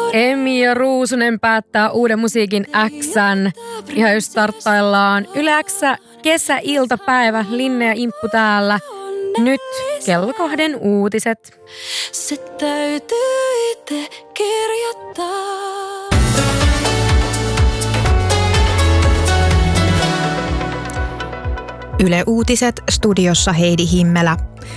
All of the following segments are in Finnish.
Emmi ja Ruusunen päättää uuden musiikin X:n. Ihan jos starttaillaan Yle X kesäiltapäivä, Linne ja Imppu täällä. Nyt kello 2 uutiset. Se täytyy itse kirjoittaa. Yle Uutiset, studiossa Heidi Himmelä.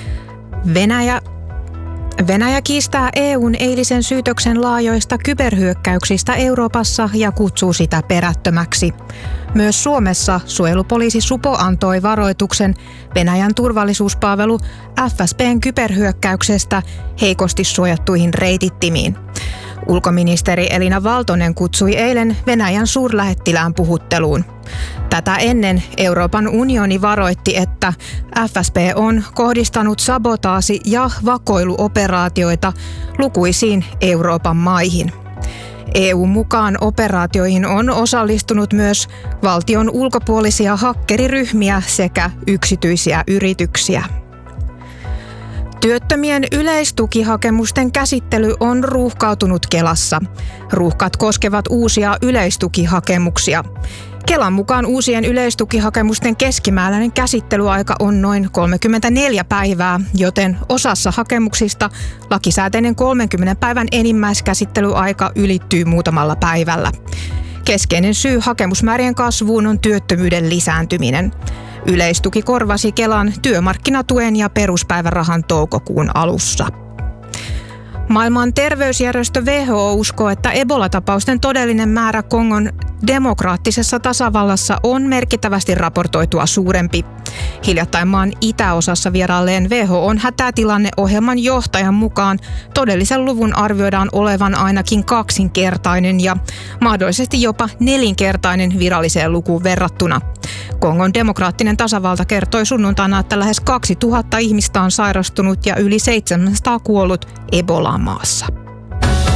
Venäjä kiistää EUn eilisen syytöksen laajoista kyberhyökkäyksistä Euroopassa ja kutsuu sitä perättömäksi. Myös Suomessa suojelupoliisi Supo antoi varoituksen Venäjän turvallisuuspalvelu FSB:n kyberhyökkäyksestä heikosti suojattuihin reitittimiin. Ulkoministeri Elina Valtonen kutsui eilen Venäjän suurlähettilään puhutteluun. Tätä ennen Euroopan unioni varoitti, että FSB on kohdistanut sabotaasi- ja vakoiluoperaatioita lukuisiin Euroopan maihin. EU:n mukaan operaatioihin on osallistunut myös valtion ulkopuolisia hakkeriryhmiä sekä yksityisiä yrityksiä. Työttömien yleistukihakemusten käsittely on ruuhkautunut Kelassa. Ruuhkat koskevat uusia yleistukihakemuksia. Kelan mukaan uusien yleistukihakemusten keskimääräinen käsittelyaika on noin 34 päivää, joten osassa hakemuksista lakisääteinen 30 päivän enimmäiskäsittelyaika ylittyy muutamalla päivällä. Keskeinen syy hakemusmäärien kasvuun on työttömyyden lisääntyminen. Yleistuki korvasi Kelan työmarkkinatuen ja peruspäivärahan toukokuun alussa. Maailman terveysjärjestö WHO uskoo, että Ebola-tapausten todellinen määrä Kongon demokraattisessa tasavallassa on merkittävästi raportoitua suurempi. Hiljattain maan itäosassa vierailleen WHO:n hätätilanneohjelman johtajan mukaan todellisen luvun arvioidaan olevan ainakin 2-kertainen ja mahdollisesti jopa 4-kertainen viralliseen lukuun verrattuna. Kongon demokraattinen tasavalta kertoi sunnuntaina, että lähes 2000 ihmistä on sairastunut ja yli 700 kuollut Ebolaan maassa.